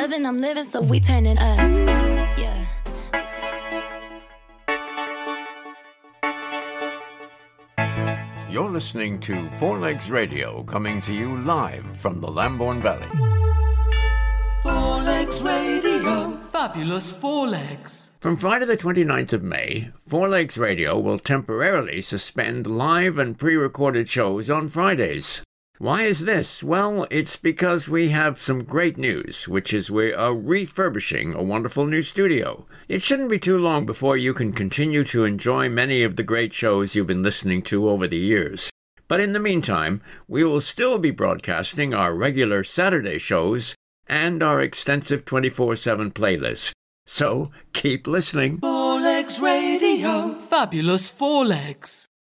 loving, I'm living, so we turn it up. Yeah. You're listening to Four Legs Radio, coming to you live from the Lambourne Valley. Four Legs Radio. Fabulous Four Legs. From Friday the 29th of May, Four Legs Radio will temporarily suspend live and pre-recorded shows on Fridays. Why is this? Well, it's because we have some great news, which is we are refurbishing a wonderful new studio. It shouldn't be too long before you can continue to enjoy many of the great shows you've been listening to over the years. But in the meantime, we will still be broadcasting our regular Saturday shows and our extensive 24/7 playlist. So, keep listening. Four Legs Radio. Fabulous Four Legs.